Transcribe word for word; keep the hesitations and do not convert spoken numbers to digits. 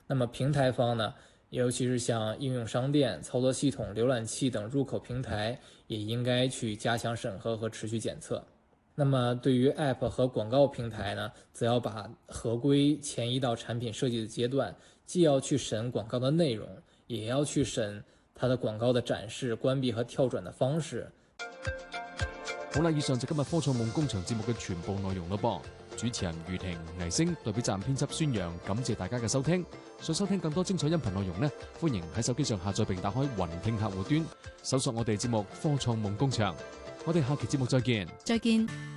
那麼平台方呢，尤其是像應用商店、操作系統、瀏覽器等入口平台，也應該去加強審核和持續檢測。那麼對於 App 和廣告平台呢，則要把合規遷移到產品設計的階段，既要去審廣告的內容，也要去審它的廣告的展示、關閉和跳轉的方式。 好啦，以上就今日科創夢工場節目嘅全部內容咯噃。主持人余婷、倪星代表站編輯孫陽，感謝大家嘅收聽。想收聽更多精彩音頻內容呢，歡迎喺手機上下載並打開雲聽客戶端，搜索我哋節目《科創夢工場》。我哋下期節目再見。 再見。